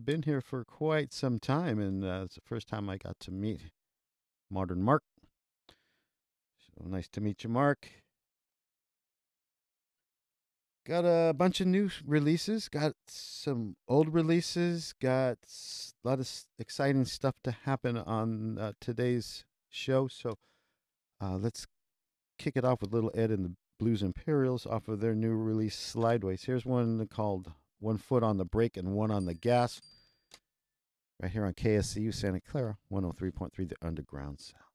been here for quite some time, and it's the first time I got to meet Modern Mark. So nice to meet you, Mark. Got a bunch of new releases, got some old releases, got a lot of exciting stuff to happen on today's show. So let's kick it off with Little Ed and the Blues Imperials off of their new release, Slideways. Here's one called One Foot on the Brake and One on the Gas, right here on KSCU Santa Clara, 103.3, the Underground Sound.